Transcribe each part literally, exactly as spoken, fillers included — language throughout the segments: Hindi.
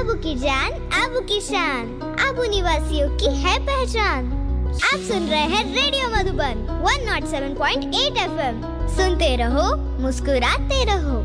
आबू की जान, आबू की शान, आबू निवासियों की है पहचान। आप सुन रहे हैं रेडियो मधुबन एक सौ सात पॉइंट आठ एफ एम। सुनते रहो, मुस्कुराते रहो।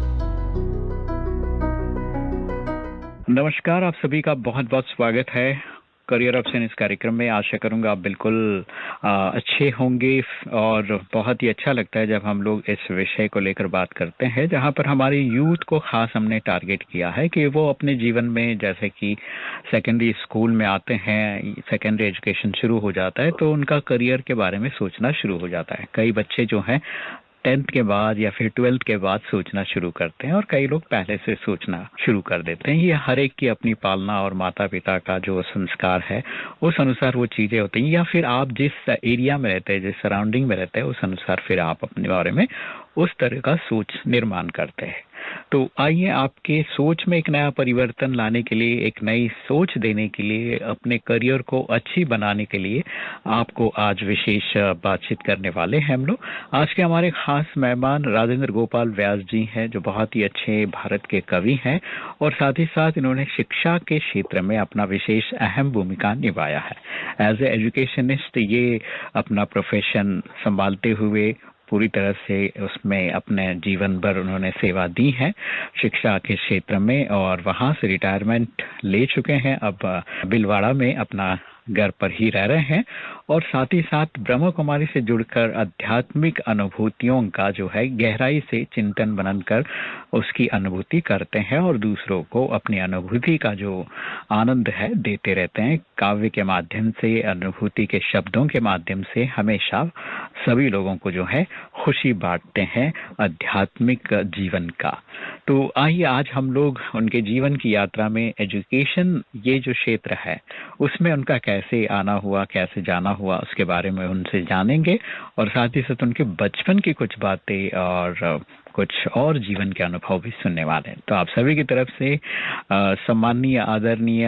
नमस्कार, आप सभी का बहुत बहुत स्वागत है करियर ऑप्शन इस कार्यक्रम में। आशा करूंगा आप बिल्कुल आ, अच्छे होंगे और बहुत ही अच्छा लगता है जब हम लोग इस विषय को लेकर बात करते हैं, जहां पर हमारी यूथ को खास हमने टारगेट किया है कि वो अपने जीवन में, जैसे कि सेकेंडरी स्कूल में आते हैं, सेकेंडरी एजुकेशन शुरू हो जाता है, तो उनका करियर के बारे में सोचना शुरू हो जाता है। कई बच्चे जो हैं टेंथ के बाद या फिर ट्वेल्थ के बाद सोचना शुरू करते हैं और कई लोग पहले से सोचना शुरू कर देते हैं। ये हर एक की अपनी पालना और माता पिता का जो संस्कार है उस अनुसार वो चीजें होती हैं, या फिर आप जिस एरिया में रहते हैं, जिस सराउंडिंग में रहते हैं, उस अनुसार फिर आप अपने बारे में उस तरह का सोच निर्माण करते हैं। तो आइए आपके सोच में एक नया परिवर्तन लाने के लिए, एक नई सोच देने के लिए, अपने करियर को अच्छी बनाने के लिए आपको आज विशेष बातचीत करने वाले हैं हम लोग। आज के हमारे खास मेहमान राजेंद्र गोपाल व्यास जी हैं, जो बहुत ही अच्छे भारत के कवि हैं और साथ ही साथ इन्होंने शिक्षा के क्षेत्र में अपना विशेष अहम भूमिका निभाया है। एज ए एजुकेशनिस्ट ये अपना प्रोफेशन संभालते हुए पूरी तरह से उसमें अपने जीवन भर उन्होंने सेवा दी है शिक्षा के क्षेत्र में, और वहां से रिटायरमेंट ले चुके हैं। अब बिलवाड़ा में अपना घर पर ही रह रहे हैं और साथ ही साथ ब्रह्म कुमारी से जुड़कर आध्यात्मिक अनुभूतियों का जो है गहराई से चिंतन मनन कर उसकी अनुभूति करते हैं और दूसरों को अपनी अनुभूति का जो आनंद है देते रहते हैं। काव्य के माध्यम से, अनुभूति के शब्दों के माध्यम से हमेशा सभी लोगों को जो है खुशी बांटते हैं आध्यात्मिक जीवन का। तो आइए आज हम लोग उनके जीवन की यात्रा में एजुकेशन ये जो क्षेत्र है उसमें उनका कैसे आना हुआ, कैसे जाना हुआ, उसके बारे में उनसे जानेंगे और साथ ही साथ उनके बचपन की कुछ बातें और कुछ और जीवन के अनुभव भी सुनने वाले हैं। तो आप सभी की तरफ से सम्माननीय, आदरणीय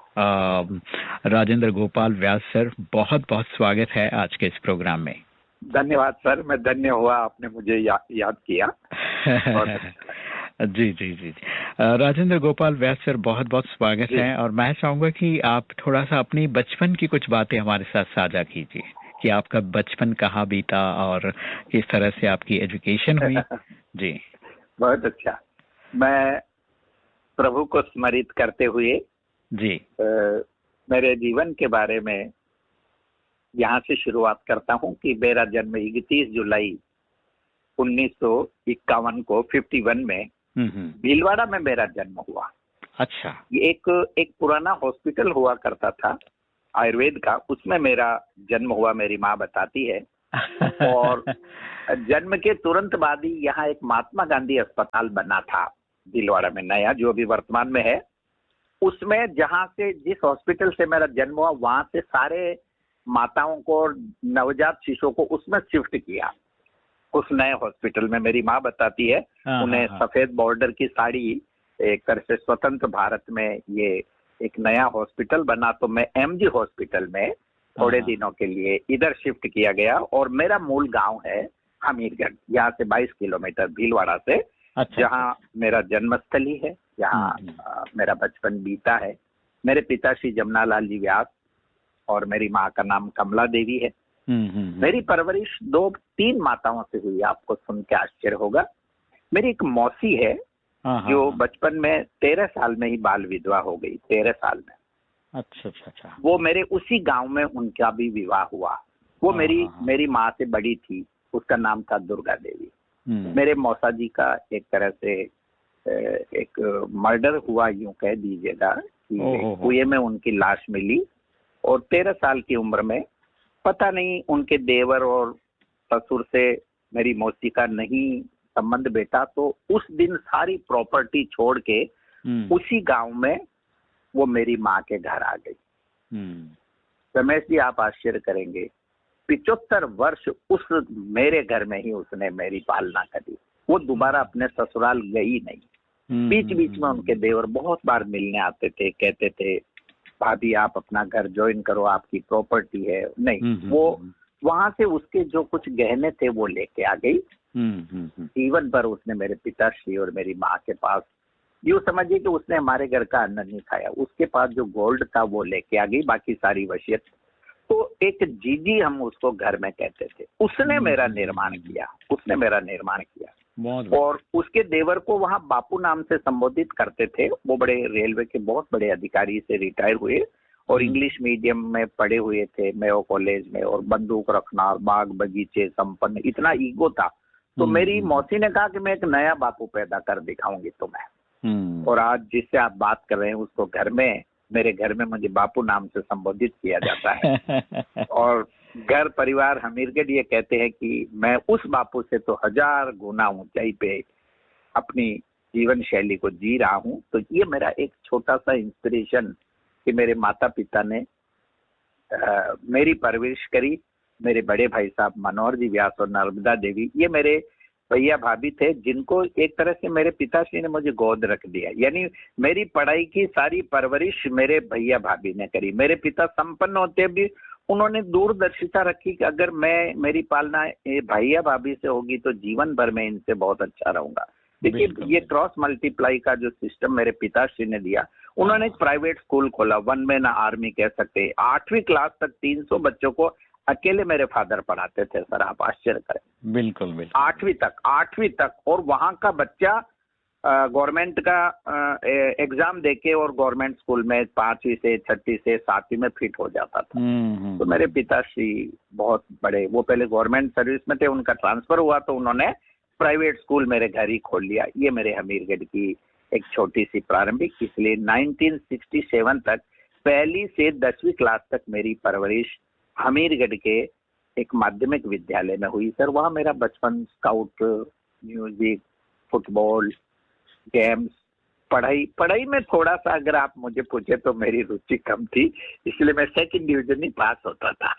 राजेंद्र गोपाल व्यास सर, बहुत बहुत स्वागत है आज के इस प्रोग्राम में। धन्यवाद सर, मैं धन्य हुआ आपने मुझे या, याद किया। जी जी जी राजेंद्र गोपाल व्यास सर, बहुत बहुत स्वागत है और मैं चाहूंगा कि आप थोड़ा सा अपनी बचपन की कुछ बातें हमारे साथ साझा कीजिए कि आपका बचपन कहाँ बीता और किस तरह से आपकी एजुकेशन हुई। जी बहुत अच्छा। मैं प्रभु को स्मरित करते हुए जी आ, मेरे जीवन के बारे में यहाँ से शुरुआत करता हूँ कि मेरा जन्म इकतीस जुलाई उन्नीस सौ इक्यावन को इक्यावन में भीलवाड़ा में मेरा जन्म हुआ। अच्छा। एक एक पुराना हॉस्पिटल हुआ करता था आयुर्वेद का, उसमें मेरा जन्म हुआ, मेरी माँ बताती है। और जन्म के तुरंत बाद ही यहाँ एक महात्मा गांधी अस्पताल बना था भीलवाड़ा में, नया, जो अभी वर्तमान में है। उसमें जहाँ से, जिस हॉस्पिटल से मेरा जन्म हुआ, वहां से सारे माताओं को और नवजात शिशुओं को उसमें शिफ्ट किया उस नए हॉस्पिटल में। मेरी माँ बताती है उन्हें सफेद बॉर्डर की साड़ी, एक तरह से स्वतंत्र भारत में ये एक नया हॉस्पिटल बना, तो मैं एमजी हॉस्पिटल में थोड़े दिनों के लिए इधर शिफ्ट किया गया। और मेरा मूल गांव है हमीरगढ़, यहाँ से बाईस किलोमीटर भीलवाड़ा से। अच्छा। जहाँ मेरा जन्मस्थली है, यहाँ मेरा बचपन बीता है। मेरे पिता श्री जमुनालाल जी व्यास और मेरी माँ का नाम कमला देवी है। मेरी परवरिश दो तीन माताओं से हुई, आपको सुन के आश्चर्य होगा। मेरी एक मौसी है जो बचपन में तेरह साल में ही बाल विधवा हो गई, तेरह साल में। अच्छा अच्छा अच्छा। वो मेरे उसी गांव में उनका भी विवाह हुआ। वो मेरी मेरी माँ से बड़ी थी, उसका नाम था दुर्गा देवी। मेरे मौसा जी का एक तरह से एक मर्डर हुआ, यूं कह दीजिएगा, कुएं में उनकी लाश मिली और तेरह साल की उम्र में, पता नहीं उनके देवर और ससुर से मेरी मौसी का नहीं संबंध बेटा, तो उस दिन सारी प्रॉपर्टी छोड़ के उसी गांव में वो मेरी माँ के घर आ गई। रमेश जी, आप आश्चर्य करेंगे, पिचहत्तर वर्ष उस मेरे घर में ही उसने मेरी पालना करी। वो दोबारा अपने ससुराल गई नहीं। बीच बीच में उनके देवर बहुत बार मिलने आते थे, कहते थे भाभी आप अपना घर ज्वाइन करो, आपकी प्रॉपर्टी है। नहीं, वो वहां से उसके जो कुछ गहने थे वो लेके आ गई। जीवन भर उसने मेरे पिताश्री और मेरी माँ के पास यूँ समझिए कि उसने हमारे घर का अन्न नहीं खाया, उसके पास जो गोल्ड था वो लेके आ गई, बाकी सारी वसीयत। तो एक जीजी हम उसको घर में कहते थे, उसने मेरा निर्माण किया, उसने मेरा निर्माण किया। और उसके देवर को वहाँ बापू नाम से संबोधित करते थे। वो बड़े रेलवे के बहुत बड़े अधिकारी से रिटायर हुए और इंग्लिश मीडियम में पढ़े हुए थे, मेयो कॉलेज में, और बंदूक रखना, बाग बगीचे संपन्न, इतना ईगो था। तो मेरी मौसी ने कहा कि मैं एक नया बापू पैदा कर दिखाऊंगी तुम्हें। और आज जिससे आप बात कर रहे हैं उसको घर में, मेरे घर में मुझे बापू नाम से संबोधित किया जाता है। और घर परिवार हमीरगढ़ ये कहते हैं कि मैं उस बापू से तो हजार गुना ऊंचाई पे अपनी जीवन शैली को जी रहा हूँ। तो ये मेरा एक छोटा सा इंस्पिरेशन कि मेरे माता पिता ने आ, मेरी परवरिश करी। मेरे बड़े भाई साहब मनोहर जी व्यास और नर्मदा देवी, ये मेरे भैया भाभी थे, जिनको एक तरह से मेरे पिताश्री ने मुझे गोद रख दिया। यानी मेरी पढ़ाई की सारी परवरिश मेरे भैया भाभी ने करी। मेरे पिता संपन्न होते भी उन्होंने दूरदर्शिता रखी कि अगर मैं, मेरी पालना भैया भाभी से होगी तो जीवन भर में इनसे बहुत अच्छा रहूंगा। देखिए, ये क्रॉस मल्टीप्लाई का जो सिस्टम मेरे पिताश्री ने दिया, उन्होंने एक प्राइवेट स्कूल खोला, वन मैन आर्मी कह सकते हैं। आठवीं क्लास तक तीन सौ बच्चों को अकेले मेरे फादर पढ़ाते थे सर, आप आश्चर्य करें। बिल्कुल बिल्कुल। आठवीं तक, आठवीं तक। और वहां का बच्चा गवर्नमेंट का एग्जाम देके और गवर्नमेंट स्कूल में पांचवी से छठी से सातवीं में फिट हो जाता था। तो मेरे पिताश्री बहुत बड़े, वो पहले गवर्नमेंट सर्विस में थे, उनका ट्रांसफर हुआ तो उन्होंने प्राइवेट स्कूल मेरे घर ही खोल लिया। ये मेरे हमीरगढ़ की एक छोटी सी प्रारंभिक, इसलिए नाइनटीन सिक्सटी सेवन तक पहली से दसवीं क्लास तक मेरी परवरिश हमीरगढ़ के एक माध्यमिक विद्यालय में हुई सर। वहाँ मेरा बचपन स्काउट, म्यूजिक, फुटबॉल, गेम्स, पढ़ाई पढ़ाई में थोड़ा सा अगर आप मुझे पूछे तो मेरी रुचि कम थी, इसलिए मैं सेकंड डिवीजन ही पास होता था।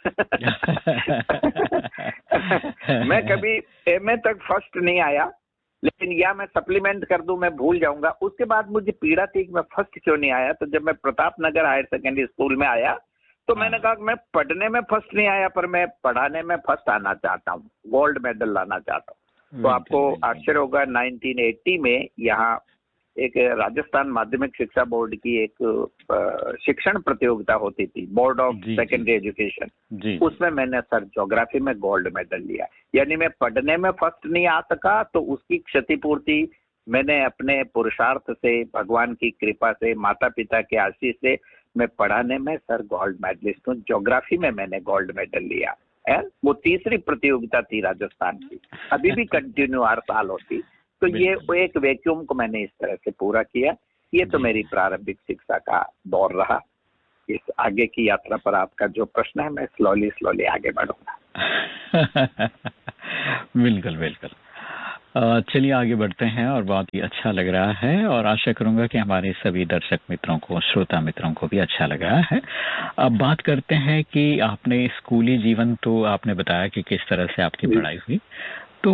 मैं कभी एमए तक फर्स्ट नहीं आया, लेकिन या मैं सप्लीमेंट कर दूं मैं भूल जाऊंगा। उसके बाद मुझे पीड़ा थी कि मैं फर्स्ट क्यों नहीं आया। तो जब मैं Pratap Nagar higher secondary school में आया तो मैंने कहा कि मैं पढ़ने में फर्स्ट नहीं आया पर मैं पढ़ाने में फर्स्ट आना चाहता हूँ, गोल्ड मेडल लाना चाहता हूँ। तो आपको आश्चर्य होगा, नाइनटीन एटी में यहाँ एक राजस्थान माध्यमिक शिक्षा बोर्ड की एक शिक्षण प्रतियोगिता होती थी, बोर्ड ऑफ सेकेंडरी एजुकेशन, उसमें मैंने सर ज्योग्राफी में गोल्ड मेडल लिया। यानी मैं पढ़ने में फर्स्ट नहीं आ सका तो उसकी क्षतिपूर्ति मैंने अपने पुरुषार्थ से, भगवान की कृपा से, माता पिता के आशीष से मैं पढ़ाने में सर गोल्ड मेडलिस्ट हूँ। ज्योग्राफी में मैंने गोल्ड मेडल लिया है। वो तीसरी प्रतियोगिता थी राजस्थान की, अभी भी कंटिन्यू हर साल होती। तो ये एक वैक्यूम को मैंने इस तरह से पूरा किया। ये तो मेरी प्रारंभिक शिक्षा का दौर रहा। इस आगे की यात्रा पर आपका जो प्रश्न है मैं स्लोली स्लोली आगे बढ़ूंगा। बिल्कुल बिल्कुल। चलिए आगे बढ़ते हैं और बहुत ही अच्छा लग रहा है और आशा करूंगा कि हमारे सभी दर्शक मित्रों को, श्रोता मित्रों को भी अच्छा लग रहा है। अब बात करते हैं कि आपने स्कूली जीवन, तो आपने बताया कि किस तरह से आपकी पढ़ाई हुई, तो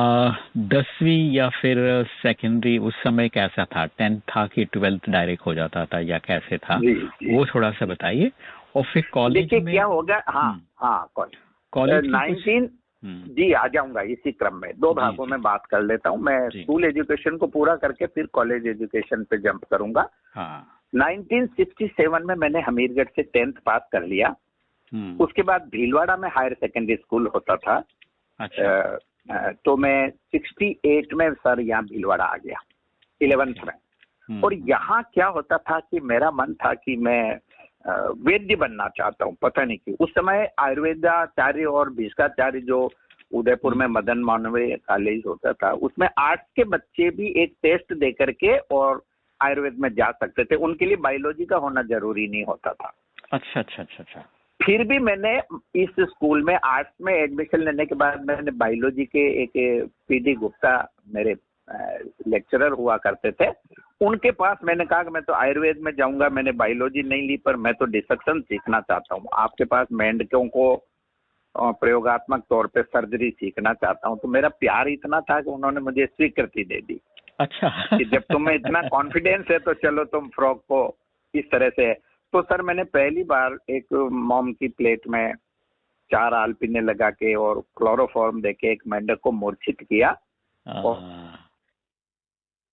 दसवीं या फिर सेकेंडरी उस समय कैसा था? टेंथ था कि ट्वेल्थ डायरेक्ट हो जाता था या कैसे था? जी, जी, वो थोड़ा सा बताइए। और फिर कॉलेज में क्या होगा? हाँ हाँ, कॉलेज नाइनटीन जी आ जाऊंगा इसी क्रम में। दो भागों में बात कर लेता हूँ मैं। स्कूल एजुकेशन को पूरा करके फिर कॉलेज एजुकेशन पे जंप करूंगा। हाँ। नाइनटीन सिक्सटी सेवन में मैंने हमीरगढ़ से टेंथ पास कर लिया। उसके बाद भीलवाड़ा में हायर सेकेंडरी स्कूल होता था। अच्छा। आ, तो मैं सिक्सटी एट में सर यहाँ भीलवाड़ा आ गया इलेवेंथ में। और यहाँ क्या होता था कि मेरा मन था कि मैं वैद्य बनना चाहता हूँ, पता नहीं क्यों। उस समय आयुर्वेदाचार्य और भीष्माचार्य जो उदयपुर में मदन मानवीय कॉलेज होता था, उसमें आर्ट्स के बच्चे भी एक टेस्ट दे करके और आयुर्वेद में जा सकते थे। उनके लिए बायोलॉजी का होना जरूरी नहीं होता था। अच्छा अच्छा अच्छा अच्छा। फिर भी मैंने इस स्कूल में आर्ट्स में एडमिशन लेने के बाद मैंने बायोलॉजी के एक पीडी गुप्ता मेरे लेक्चरर हुआ करते थे, उनके पास मैंने कहा कि मैं तो आयुर्वेद में जाऊंगा, मैंने बायोलॉजी नहीं ली पर मैं तो डिसेक्शन सीखना चाहता हूँ, आपके पास मेंढकों को प्रयोगात्मक तौर पे सर्जरी सीखना चाहता हूँ। तो मेरा प्यार इतना था कि उन्होंने मुझे स्वीकृति दे दी। अच्छा। कि जब तुम्हें इतना कॉन्फिडेंस है तो चलो तुम फ्रॉक को इस तरह से। तो सर मैंने पहली बार एक मोम की प्लेट में चार आलपिने लगा के और क्लोरोफॉर्म देके एक मेंढक को मूर्छित किया।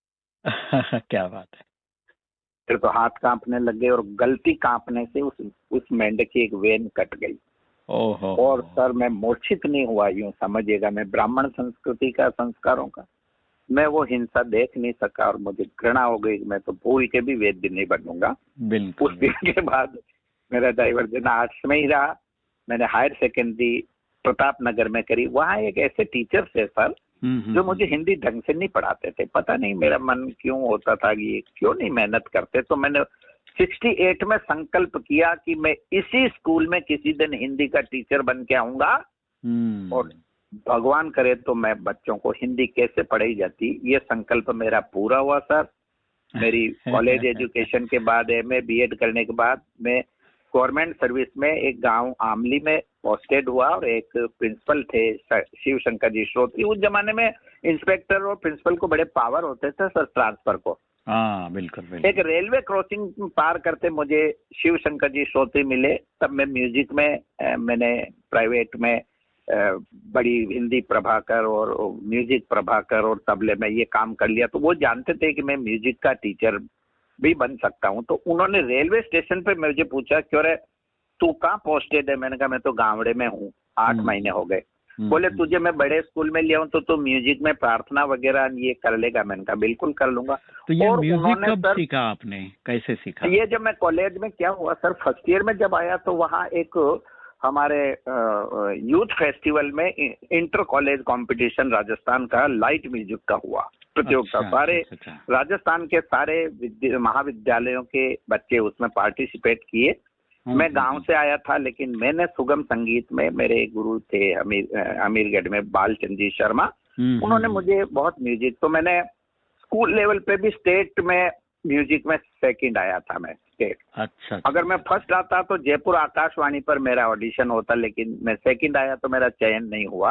क्या बात है। फिर तो हाथ कांपने लग गए और गलती कांपने से उस उस मेंढक की एक वेन कट गई। ओहो। और सर मैं मूर्छित नहीं हुआ, यूं समझिएगा, मैं ब्राह्मण संस्कृति का, संस्कारों का, मैं वो हिंसा देख नहीं सका और मुझे घृणा हो गई। मैं तो भूल के भी वैद्य नहीं बनूंगा। बिल्कुल। उस दिन के बाद मेरा डाइवर्जन आर्ट्स में ही रहा। मैंने हायर सेकेंडरी प्रताप नगर में करी। वहाँ एक ऐसे टीचर थे सर जो मुझे हिंदी ढंग से नहीं पढ़ाते थे। पता नहीं मेरा मन क्यों होता था कि क्यों नहीं मेहनत करते। तो मैंने अड़सठ में संकल्प किया कि मैं इसी स्कूल में किसी दिन हिंदी का टीचर बन के आऊंगा और भगवान करे तो मैं बच्चों को हिंदी कैसे पढ़ाई जाती, ये संकल्प मेरा पूरा हुआ सर। मेरी कॉलेज एजुकेशन के बाद एमए बीएड करने के बाद मैं गवर्नमेंट सर्विस में एक गांव आमली में पोस्टेड हुआ और एक प्रिंसिपल थे शिव शंकर जी श्रोत्री। उस जमाने में इंस्पेक्टर और प्रिंसिपल को बड़े पावर होते थे सर ट्रांसफर को। हाँ बिल्कुल, बिल्कुल। एक रेलवे क्रॉसिंग पार करते मुझे शिव शंकर जी श्रोत्री मिले। तब मैं म्यूजिक में मैंने प्राइवेट में बड़ी हिंदी प्रभाकर और म्यूजिक प्रभाकर और तबले में ये काम कर लिया। तो वो जानते थे कि मैं म्यूजिक का टीचर भी बन सकता हूँ। तो उन्होंने रेलवे स्टेशन पे मुझे पूछा क्यों रे तू कहाँ पोस्टेड है। मैंने कहा मैं तो गावड़े में हूँ, आठ महीने हो गए। बोले तुझे मैं बड़े स्कूल में लिया हूँ तो तू म्यूजिक में प्रार्थना वगैरह ये कर लेगा। मैंने कहा बिल्कुल कर लूंगा। तो ये और म्यूजिक कब सीखा आपने, कैसे सीखा? ये जब मैं कॉलेज में क्या हुआ सर, फर्स्ट ईयर में जब आया तो वहाँ एक हमारे यूथ फेस्टिवल में इंटर कॉलेज कंपटीशन राजस्थान का लाइट म्यूजिक का हुआ प्रतियोगिता। अच्छा, सारे अच्छा, अच्छा। राजस्थान के सारे महाविद्यालयों के बच्चे उसमें पार्टिसिपेट किए। मैं गांव से आया था लेकिन मैंने सुगम संगीत में, मेरे गुरु थे अमीर अमीरगढ़ में बालचंद जी शर्मा, उन्होंने मुझे बहुत म्यूजिक, तो मैंने स्कूल लेवल पे भी स्टेट में म्यूजिक में सेकंड आया था मैं स्टेट। अच्छा। अगर मैं फर्स्ट आता तो जयपुर आकाशवाणी पर मेरा ऑडिशन होता, लेकिन मैं सेकंड आया तो मेरा चयन नहीं हुआ।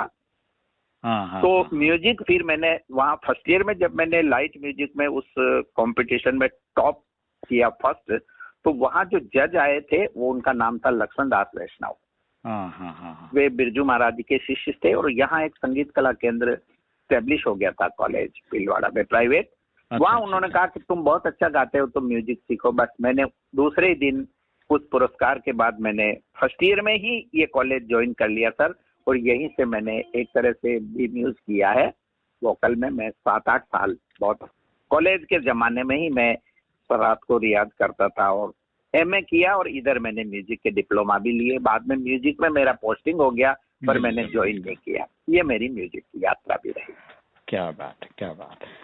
हाँ, हाँ, तो हाँ, म्यूजिक फिर मैंने वहाँ फर्स्ट ईयर में जब मैंने लाइट म्यूजिक में उस कंपटीशन में टॉप किया फर्स्ट, तो वहाँ जो जज आए थे वो उनका नाम था लक्ष्मण दास वैष्णव। हाँ, हाँ, हाँ। वे बिरजू महाराज के शिष्य थे और यहाँ एक संगीत कला केंद्र स्टैब्लिश हो गया था कॉलेज भीलवाड़ा में प्राइवेट। अच्छा, वहाँ अच्छा, उन्होंने अच्छा। कहा कि तुम बहुत अच्छा गाते हो तो म्यूजिक सीखो। बस मैंने दूसरे ही दिन उस पुरस्कार के बाद मैंने फर्स्ट ईयर में ही ये कॉलेज ज्वाइन कर लिया सर। और यहीं से मैंने एक तरह से भी म्यूज किया है वोकल में। मैं सात आठ साल बहुत कॉलेज के जमाने में ही मैं रात को रियाज करता था और एमए किया और इधर मैंने म्यूजिक के डिप्लोमा भी लिए। बाद में म्यूजिक में मेरा पोस्टिंग हो गया पर मैंने ज्वाइन नहीं किया। ये मेरी म्यूजिक की यात्रा भी रही। क्या बात है, क्या बात है।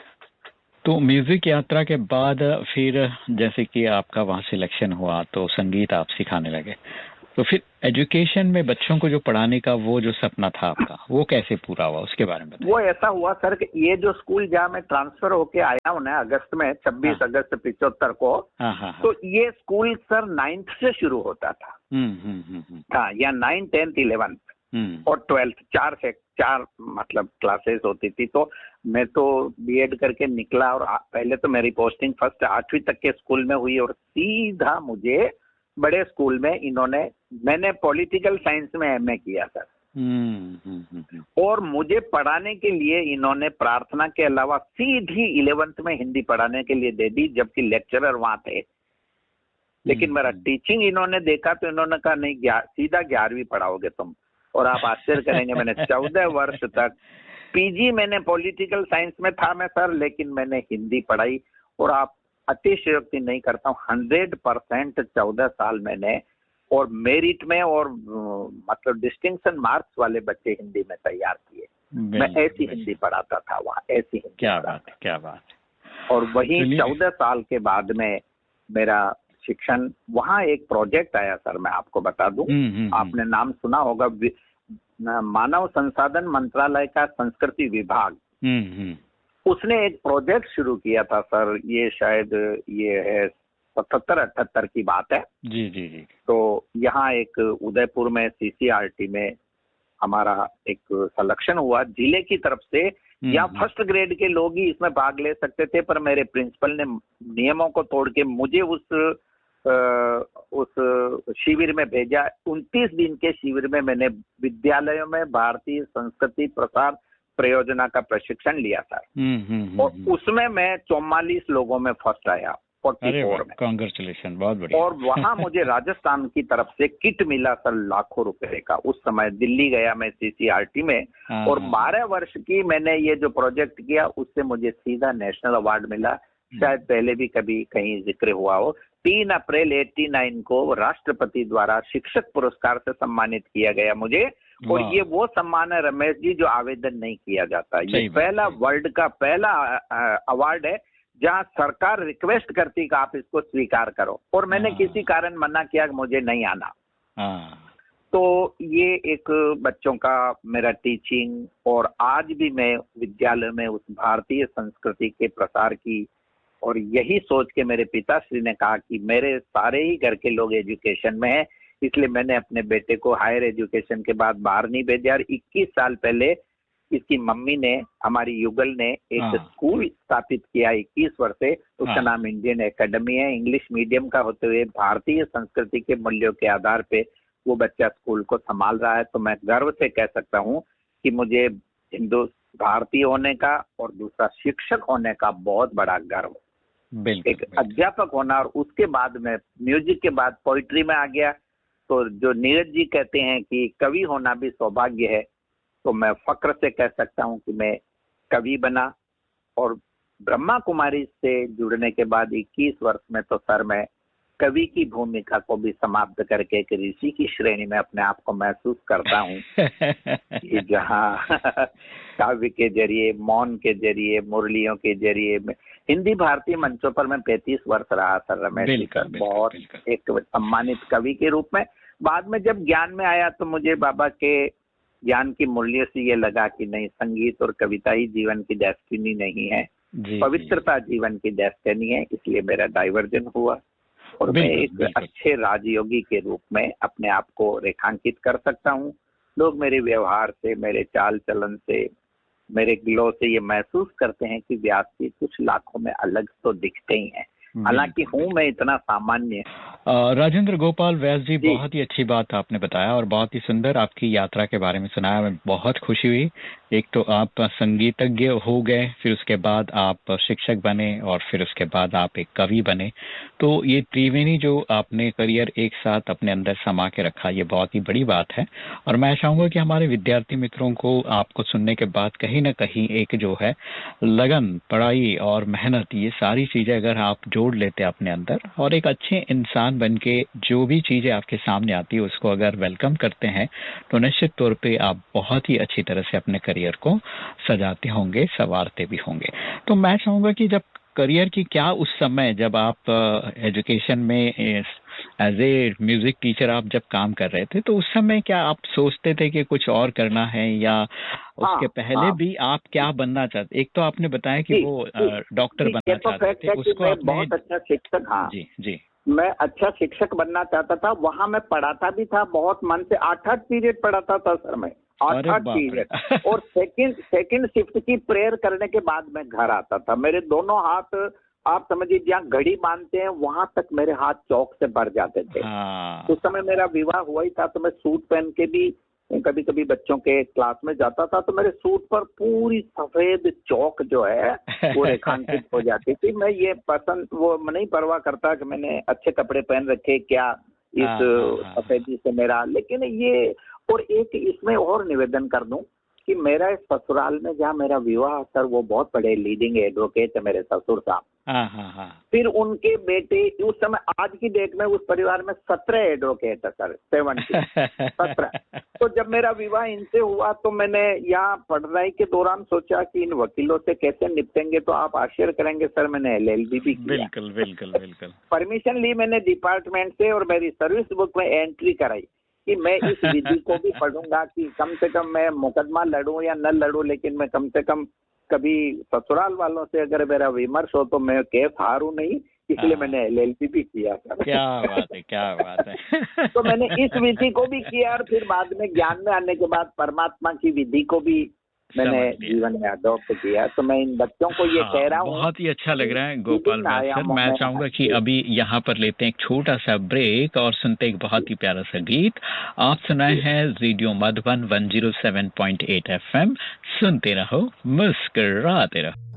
तो म्यूजिक यात्रा के बाद फिर जैसे कि आपका वहाँ सिलेक्शन हुआ तो संगीत आप सिखाने लगे, तो फिर एजुकेशन में बच्चों को जो पढ़ाने का वो जो सपना था आपका वो कैसे पूरा हुआ, उसके बारे में बताइए। वो ऐसा हुआ सर कि ये जो स्कूल जहाँ मैं ट्रांसफर होके आया हूँ ना अगस्त में, छब्बीस हाँ। अगस्त पिछहत्तर को, हाँ, हाँ, हाँ। तो ये स्कूल सर नाइन्थ से शुरू होता था। हम्म हम्म हम्म हम्म, हाँ, या नाइन टेंथ इलेवेंथ हम्म। और ट्वेल्थ, चार से चार मतलब क्लासेस होती थी। तो मैं तो बीएड करके निकला और आ, पहले तो मेरी पोस्टिंग फर्स्ट आठवीं तक के स्कूल में हुई और सीधा मुझे बड़े स्कूल में इन्होंने, मैंने पॉलिटिकल साइंस में एमए किया सर। हम्म हम्म हम्म। और मुझे पढ़ाने के लिए इन्होंने प्रार्थना के अलावा सीधी इलेवेंथ में हिंदी पढ़ाने के लिए दे दी, जबकि लेक्चरर वहां थे। लेकिन मेरा टीचिंग इन्होंने देखा तो इन्होंने कहा नहीं, ग्या- सीधा ग्यारहवीं पढ़ाओगे तुम। और आप आश्चर्य करेंगे, मैंने चौदह वर्ष तक पीजी मैंने पॉलिटिकल साइंस में था मैं सर, लेकिन मैंने हिंदी पढ़ाई। और आप अतिशयोक्ति नहीं करता हूँ, हंड्रेड परसेंट चौदह साल मैंने, और मेरिट में और मतलब डिस्टिंक्शन मार्क्स वाले बच्चे हिंदी में तैयार किए। मैं ऐसी हिंदी पढ़ाता था वहाँ, ऐसी हिंदी। क्या बात है, क्या बात है। और वही चौदह साल के बाद में मेरा शिक्षण, वहाँ एक प्रोजेक्ट आया सर, मैं आपको बता दूं, आपने नाम सुना होगा, मानव संसाधन मंत्रालय का संस्कृति विभाग, उसने एक प्रोजेक्ट शुरू किया था सर। ये शायद ये है सतहत्तर अठहत्तर की बात है। जी जी जी। तो यहाँ एक उदयपुर में सीसीआरटी में हमारा एक सिलेक्शन हुआ जिले की तरफ से। या फर्स्ट ग्रेड के लोग ही इसमें भाग ले सकते थे, पर मेरे प्रिंसिपल ने नियमों को तोड़ के मुझे उस आ, उस शिविर में भेजा। उनतीस दिन के शिविर में मैंने विद्यालयों में भारतीय संस्कृति प्रसार परियोजना का प्रशिक्षण लिया था। और उसमें मैं चौवालीस लोगों में फर्स्ट आया, चौवालीस में। कांग्रेचुलेशन, बहुत बढ़िया। और वहां मुझे राजस्थान की तरफ से किट मिला सर, लाखों रुपए का। उस समय दिल्ली गया मैं सीसीआरटी में, और बारह वर्ष की मैंने ये जो प्रोजेक्ट किया, उससे मुझे सीधा नेशनल अवार्ड मिला। शायद पहले भी कभी कहीं जिक्र हुआ हो। तीन अप्रैल नवासी को राष्ट्रपति द्वारा शिक्षक पुरस्कार से सम्मानित किया गया मुझे। और ये वो सम्मान है रमेश जी जो आवेदन नहीं किया जाता। ये पहला वर्ल्ड का पहला अवार्ड है जहां सरकार रिक्वेस्ट करती कि आप इसको स्वीकार करो, और मैंने किसी कारण मना किया कि मुझे नहीं आना। तो ये एक बच्चों का मेरा टीचिंग, और आज भी मैं विद्यालय में उस भारतीय संस्कृति के प्रसार की, और यही सोच के मेरे पिताश्री ने कहा कि मेरे सारे ही घर के लोग एजुकेशन में हैं, इसलिए मैंने अपने बेटे को हायर एजुकेशन के बाद बाहर नहीं भेजा। और इक्कीस साल पहले इसकी मम्मी ने, हमारी युगल ने एक स्कूल स्थापित किया इक्कीस वर्ष से। उसका नाम इंडियन एकेडमी है। इंग्लिश मीडियम का होते हुए भारतीय संस्कृति के मूल्यों के आधार पे वो बच्चा स्कूल को संभाल रहा है। तो मैं गर्व से कह सकता हूँ कि मुझे हिंदू भारतीय होने का और दूसरा शिक्षक होने का बहुत बड़ा गर्व, एक अध्यापक होना। और उसके बाद में म्यूजिक के बाद पोइट्री में आ गया। तो जो नीरज जी कहते हैं कि कवि होना भी सौभाग्य है, तो मैं फक्र से कह सकता हूं कि मैं कवि बना। और ब्रह्मा कुमारी से जुड़ने के बाद इक्कीस वर्ष में तो सर मैं कवि की भूमिका को भी समाप्त करके एक ऋषि की श्रेणी में अपने आप को महसूस करता हूँ कि जहाँ काव्य के जरिए, मौन के जरिए, मुरलियों के जरिए हिंदी भारतीय मंचों पर मैं पैंतीस वर्ष रहा सर रमेश जी सर, बहुत एक सम्मानित कवि के रूप में। बाद में जब ज्ञान में आया तो मुझे बाबा के ज्ञान की मूल्य से ये लगा कि नहीं, संगीत और कविता ही जीवन की डेस्टिनी नहीं है, पवित्रता जीवन की डेस्टिनी है। इसलिए मेरा डाइवर्जन हुआ और मैं एक अच्छे राजयोगी के रूप में अपने आप को रेखांकित कर सकता हूँ। लोग मेरे व्यवहार से, मेरे चाल चलन से, मेरे ग्लो से ये महसूस करते हैं कि व्यास जी कुछ लाखों में अलग तो दिखते ही हैं, हालांकि हूँ मैं इतना सामान्य। राजेंद्र गोपाल व्यास जी, बहुत ही अच्छी बात आपने बताया और बहुत ही सुंदर आपकी यात्रा के बारे में सुनाया। मैं बहुत खुशी हुई। एक तो आप संगीतज्ञ हो गए, फिर उसके बाद आप शिक्षक बने और फिर उसके बाद आप एक कवि बने। तो ये त्रिवेणी जो आपने करियर एक साथ अपने अंदर समा के रखा, ये बहुत ही बड़ी बात है। और मैं चाहूँगा कि हमारे विद्यार्थी मित्रों को आपको सुनने के बाद कहीं ना कहीं एक जो है लगन, पढ़ाई और मेहनत, ये सारी चीज़ें अगर आप जोड़ लेते अपने अंदर और एक अच्छे इंसान बन के जो भी चीज़ें आपके सामने आती है उसको अगर वेलकम करते हैं, तो निश्चित तौर पे आप बहुत ही अच्छी तरह से अपने करियर को सजाते होंगे, संवारते भी होंगे। तो मैं चाहूँगा कि जब करियर की क्या उस समय जब आप एजुकेशन में एज ए म्यूजिक टीचर आप जब काम कर रहे थे, तो उस समय क्या आप सोचते थे कि कुछ और करना है, या उसके हाँ, पहले हाँ, भी आप क्या बनना चाहते? एक तो आपने बताया कि वो डॉक्टर बनना तो चाहते थे, उसको मैं बहुत अच्छा शिक्षक, हाँ जी जी मैं अच्छा शिक्षक बनना चाहता था। वहाँ मैं पढ़ाता भी था बहुत मन से, आठ आठ पीरियड पढ़ाता था सर मैं, आठ आठ पीरियड। और सेकंड सेकंड शिफ्ट की प्रेयर करने के बाद मैं घर आता था। मेरे दोनों हाथ, आप समझिए जहाँ घड़ी बांधते हैं वहां तक मेरे हाथ चौक से भर जाते थे। हाँ। उस समय मेरा विवाह हुआ ही था, तो मैं सूट पहन के भी कभी कभी बच्चों के क्लास में जाता था, तो मेरे सूट पर पूरी सफेद चौक जो है वो रेखांकित हो जाती थी। मैं ये पसंद वो नहीं परवाह करता कि मैंने अच्छे कपड़े पहन रखे क्या इस सफेदी से मेरा, लेकिन ये और एक इसमें और निवेदन कर दूं कि मेरा इस ससुराल में जहाँ मेरा विवाह सर, वो बहुत बड़े लीडिंग एडवोकेट है मेरे ससुर साहब। फिर उनके बेटे, उस समय आज की डेट में उस परिवार में सत्रह एडवोकेट है सर, सेवेंटी सत्रह। तो जब मेरा विवाह इनसे हुआ तो मैंने यहाँ पढ़ाई के दौरान सोचा कि इन वकीलों से कैसे निपटेंगे, तो आप आश्चर्य करेंगे सर मैंने एल एल बी भी किया। बिल्कुल बिल्कुल बिल्कुल परमिशन ली मैंने डिपार्टमेंट से और मेरी सर्विस बुक में एंट्री कराई कि मैं इस विधि को भी पढ़ूंगा कि कम से कम मैं मुकदमा लड़ूं या न लड़ूं, लेकिन मैं कम से कम कभी ससुराल वालों से अगर मेरा विमर्श हो तो मैं केस हारूं नहीं, इसलिए मैंने एल एल बी भी किया था। क्या बात है, क्या बात है। तो मैंने इस विधि को भी किया और फिर बाद में ज्ञान में आने के बाद परमात्मा की विधि को भी मैंने जीवन में अडॉप्ट किया। तो मैं इन बच्चों को ये हाँ, कह रहा हूँ, बहुत ही अच्छा लग रहा है गोपाल भाई सर। मैं चाहूंगा कि अभी यहाँ पर लेते हैं एक छोटा सा ब्रेक और सुनते एक बहुत ही प्यारा सा गीत। आप सुनाए हैं radio Madhuban one zero seven point eight F M. सुनते रहो, मुस्कुराते रहो।